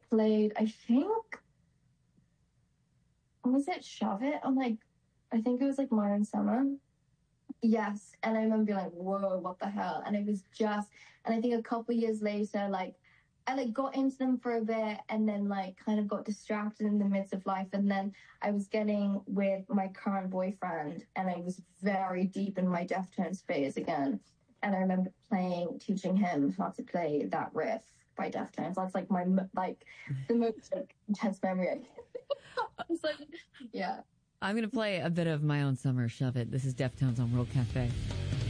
played, I think, was it Shove It? I think it was like Modern Summer. Yes. And I remember being like, whoa, what the hell? And it was just, and I think a couple years later, I got into them for a bit and then kind of got distracted in the midst of life. And then I was getting with my current boyfriend and I was very deep in my Deftones phase again. And I remember teaching him how to play that riff by Deftones. That's like the most intense memory I can. I was like, yeah. I'm going to play a bit of My Own Summer, Shove It. This is Deftones on World Cafe.